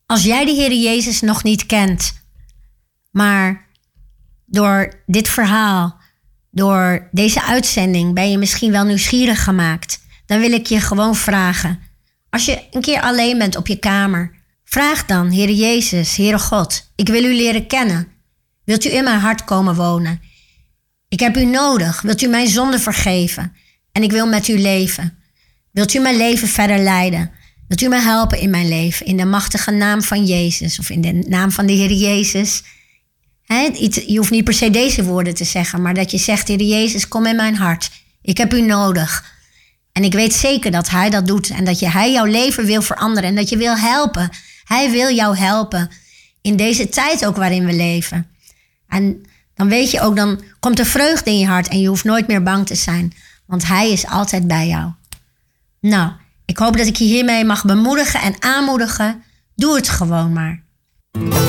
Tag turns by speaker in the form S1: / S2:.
S1: Als jij de Heer Jezus nog niet kent, maar door dit verhaal, door deze uitzending ben je misschien wel nieuwsgierig gemaakt, dan wil ik je gewoon vragen. Als je een keer alleen bent op je kamer, vraag dan, Heer Jezus, Heere God, ik wil u leren kennen. Wilt u in mijn hart komen wonen? Ik heb u nodig. Wilt u mijn zonde vergeven? En ik wil met u leven. Wilt u mijn leven verder leiden? Wilt u me helpen in mijn leven? In de machtige naam van Jezus of in de naam van de Heer Jezus. Je hoeft niet per se deze woorden te zeggen, maar dat je zegt, Heer Jezus, kom in mijn hart. Ik heb u nodig. En ik weet zeker dat hij dat doet en dat hij jouw leven wil veranderen en dat je wil helpen. Hij wil jou helpen in deze tijd ook waarin we leven. En dan weet je ook, dan komt er vreugde in je hart en je hoeft nooit meer bang te zijn. Want hij is altijd bij jou. Nou, ik hoop dat ik je hiermee mag bemoedigen en aanmoedigen. Doe het gewoon maar.